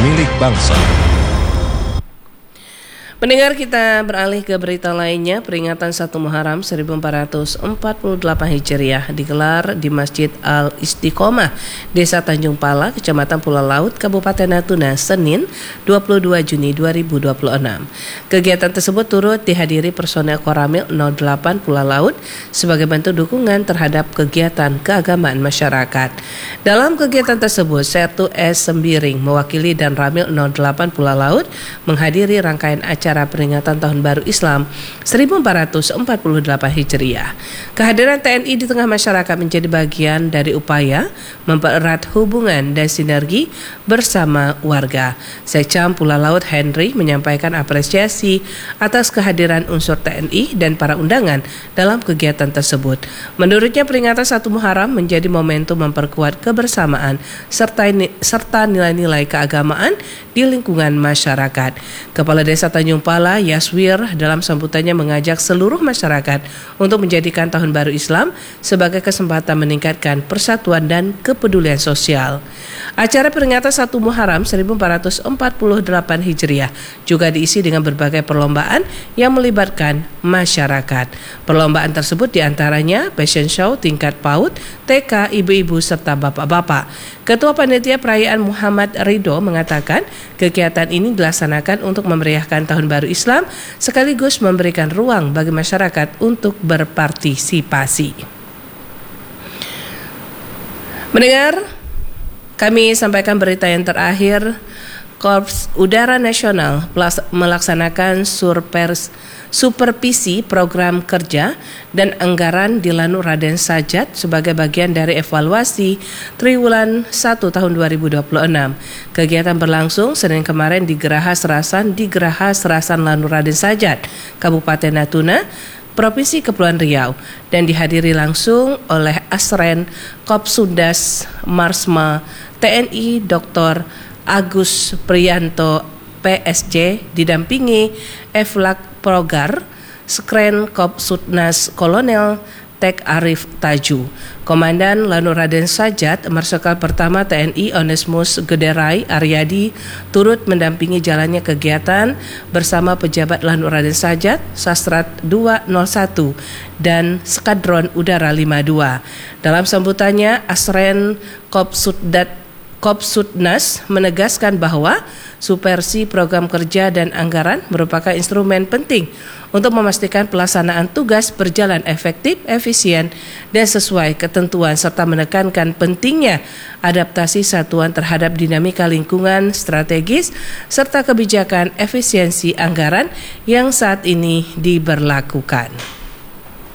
milik bangsa. Pendengar, kita beralih ke berita lainnya. Peringatan 1 Muharram 1448 Hijriah digelar di Masjid Al-Istiqomah, Desa Tanjung Pala, Kecamatan Pulau Laut, Kabupaten Natuna, Senin 22 Juni 2026. Kegiatan tersebut turut dihadiri personel Koramil 08 Pulau Laut sebagai bentuk dukungan terhadap kegiatan keagamaan masyarakat. Dalam kegiatan tersebut, Sertu S. Sembiring mewakili dan Ramil 08 Pulau Laut menghadiri rangkaian acara peringatan Tahun Baru Islam 1448 Hijriah. Kehadiran TNI di tengah masyarakat menjadi bagian dari upaya mempererat hubungan dan sinergi bersama warga. Sekcam Pulau Laut Henry menyampaikan apresiasi atas kehadiran unsur TNI dan para undangan dalam kegiatan tersebut. Menurutnya, peringatan 1 Muharram menjadi momentum memperkuat kebersamaan serta nilai-nilai keagamaan di lingkungan masyarakat. Kepala Desa Tanjung Pala Yaswir dalam sambutannya mengajak seluruh masyarakat untuk menjadikan Tahun Baru Islam sebagai kesempatan meningkatkan persatuan dan kepedulian sosial. Acara peringatan 1 Muharram 1448 Hijriah juga diisi dengan berbagai perlombaan yang melibatkan masyarakat. Perlombaan tersebut diantaranya fashion show tingkat PAUD, TK, ibu-ibu serta bapak-bapak. Ketua Panitia Perayaan Muhammad Ridho mengatakan kegiatan ini dilaksanakan untuk memeriahkan Tahun Baru Islam sekaligus memberikan ruang bagi masyarakat untuk berpartisipasi. Mendengar, kami sampaikan berita yang terakhir. Korps Udara Nasional melaksanakan supervisi program kerja dan anggaran di Lanut Raden Sajat sebagai bagian dari evaluasi Triwulan 1 tahun 2026. Kegiatan berlangsung Senin kemarin di Geraha Serasan Lanut Raden Sajat, Kabupaten Natuna, Provinsi Kepulauan Riau, dan dihadiri langsung oleh Asren Kopsudas Marsma TNI Dr. Agus Priyanto PSG didampingi Eflak Progar, Skren Kopsudnas Kolonel Tek Arif Taju. Komandan Lanut Raden Sajat, Marsikal Pertama TNI Onesmus Gederai Aryadi turut mendampingi jalannya kegiatan bersama pejabat Lanut Raden Sajat, Sastrat 201 dan Skadron Udara 52. Dalam sambutannya, Asren Kopsudnas menegaskan bahwa supervisi program kerja dan anggaran merupakan instrumen penting untuk memastikan pelaksanaan tugas berjalan efektif, efisien, dan sesuai ketentuan serta menekankan pentingnya adaptasi satuan terhadap dinamika lingkungan strategis serta kebijakan efisiensi anggaran yang saat ini diberlakukan.